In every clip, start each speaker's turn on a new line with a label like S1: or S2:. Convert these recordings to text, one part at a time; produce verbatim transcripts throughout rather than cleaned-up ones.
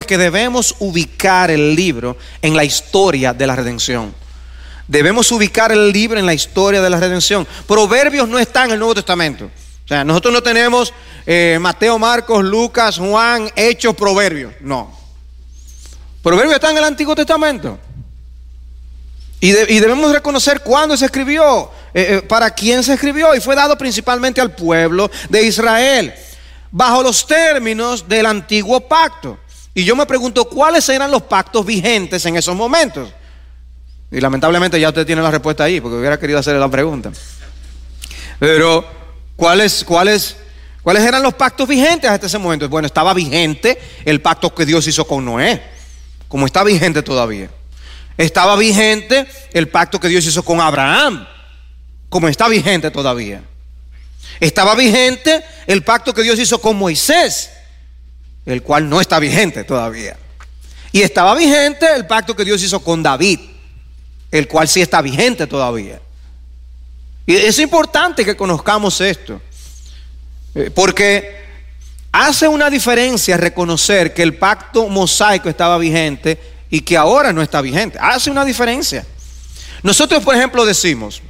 S1: que debemos ubicar el libro en la historia de la redención. Debemos ubicar el libro en la historia de la redención. Proverbios no está en el Nuevo Testamento. O sea, nosotros no tenemos eh, Mateo, Marcos, Lucas, Juan, Hechos, Proverbios. No. Proverbios está en el Antiguo Testamento. Y, de, y debemos reconocer cuándo se escribió, eh, eh, para quién se escribió. Y fue dado principalmente al pueblo de Israel, bajo los términos del antiguo pacto. Y yo me pregunto, ¿cuáles eran los pactos vigentes en esos momentos? Y lamentablemente ya usted tiene la respuesta ahí, porque hubiera querido hacerle la pregunta. Pero, ¿cuáles, cuáles, cuáles eran los pactos vigentes hasta ese momento? Bueno, estaba vigente el pacto que Dios hizo con Noé, como está vigente todavía. Estaba vigente el pacto que Dios hizo con Abraham, como está vigente todavía. Estaba vigente el pacto que Dios hizo con Moisés, el cual no está vigente todavía. Y estaba vigente el pacto que Dios hizo con David, el cual sí está vigente todavía. Y es importante que conozcamos esto, porque hace una diferencia reconocer que el pacto mosaico estaba vigente y que ahora no está vigente. Hace una diferencia. Nosotros, por ejemplo, decimos,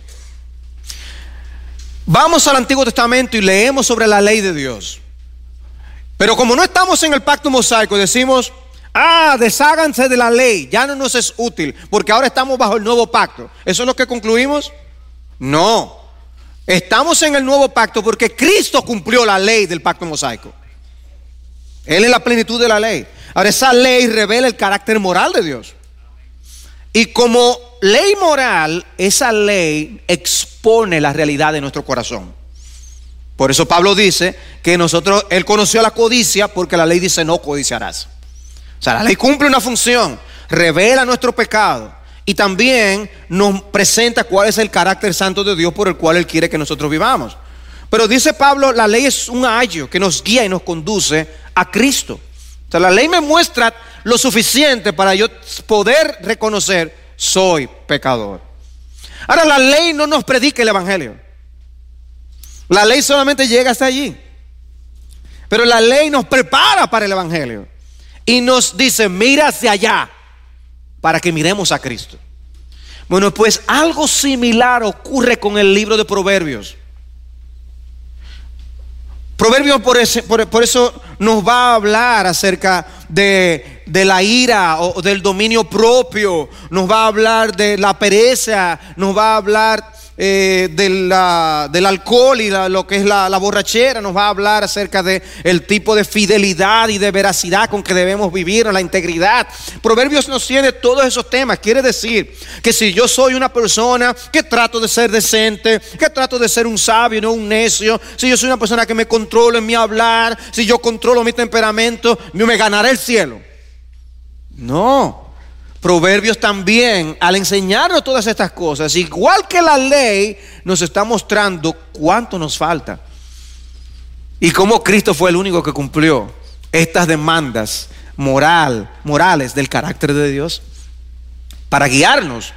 S1: vamos al Antiguo Testamento y leemos sobre la ley de Dios. Pero como no estamos en el pacto mosaico, decimos, ah, desháganse de la ley, ya no nos es útil, porque ahora estamos bajo el nuevo pacto. ¿Eso es lo que concluimos? No. Estamos en el nuevo pacto porque Cristo cumplió la ley del pacto mosaico. Él es la plenitud de la ley. Ahora, esa ley revela el carácter moral de Dios. Y como ley moral, esa ley expone la realidad de nuestro corazón. Por eso Pablo dice que nosotros, él conoció la codicia porque la ley dice no codiciarás. O sea, la ley cumple una función, revela nuestro pecado y también nos presenta cuál es el carácter santo de Dios por el cual él quiere que nosotros vivamos. Pero dice Pablo, la ley es un ayo que nos guía y nos conduce a Cristo. O sea, la ley me muestra lo suficiente para yo poder reconocer, soy pecador. Ahora, la ley no nos predica el evangelio. La ley solamente llega hasta allí. Pero la ley nos prepara para el evangelio y nos dice, mira hacia allá para que miremos a Cristo. Bueno, pues algo similar ocurre con el libro de Proverbios. Proverbios por, ese, por, por eso nos va a hablar acerca de, de la ira o del dominio propio, nos va a hablar de la pereza, nos va a hablar eh, de la, del alcohol y la, lo que es la, la borrachera, nos va a hablar acerca de el tipo de fidelidad y de veracidad con que debemos vivir, la integridad. Proverbios nos tiene todos esos temas. Quiere decir que si yo soy una persona que trato de ser decente, que trato de ser un sabio, no un necio, si yo soy una persona que me controlo en mi hablar, si yo controlo mi temperamento, yo me ganaré el cielo. No. Proverbios también, al enseñarnos todas estas cosas, igual que la ley, nos está mostrando cuánto nos falta y cómo Cristo fue el único que cumplió estas demandas moral, morales del carácter de Dios para guiarnos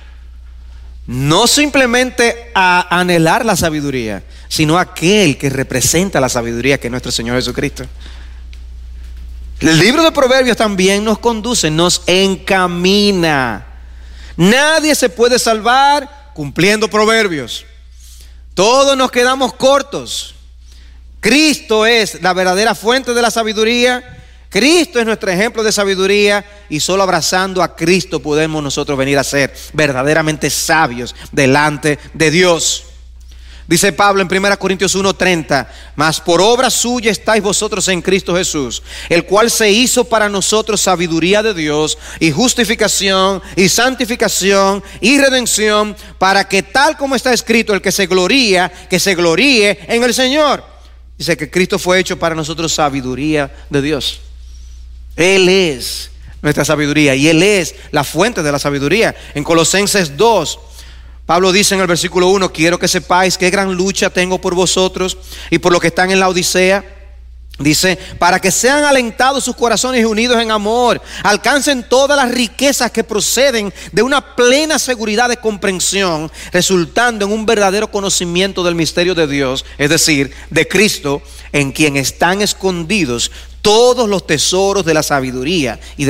S1: no simplemente a anhelar la sabiduría, sino a aquel que representa la sabiduría, que es nuestro Señor Jesucristo. El libro de Proverbios también nos conduce, nos encamina. Nadie se puede salvar cumpliendo Proverbios. Todos nos quedamos cortos. Cristo es la verdadera fuente de la sabiduría. Cristo es nuestro ejemplo de sabiduría y solo abrazando a Cristo podemos nosotros venir a ser verdaderamente sabios delante de Dios. Dice Pablo en primera Corintios uno treinta, mas por obra suya estáis vosotros en Cristo Jesús, el cual se hizo para nosotros sabiduría de Dios y justificación y santificación y redención, para que tal como está escrito, el que se gloría, que se gloríe en el Señor. Dice que Cristo fue hecho para nosotros sabiduría de Dios. Él es nuestra sabiduría y Él es la fuente de la sabiduría. En Colosenses dos, Pablo dice en el versículo uno, quiero que sepáis qué gran lucha tengo por vosotros y por los que están en la Odisea. Dice, para que sean alentados sus corazones y unidos en amor, alcancen todas las riquezas que proceden de una plena seguridad de comprensión, resultando en un verdadero conocimiento del misterio de Dios, es decir, de Cristo, en quien están escondidos todos los tesoros de la sabiduría y de